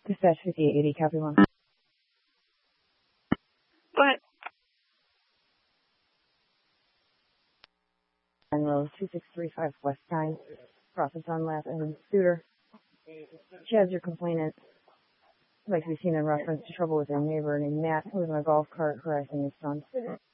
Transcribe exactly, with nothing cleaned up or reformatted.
Dispatch fifty-eight eighty, copy one. Go ahead. nine Road two six three five West nine, process on last and Suter. Chad's your complainant. Would like to be seen in reference to trouble with their neighbor named Matt, who was in a golf cart harassing his son.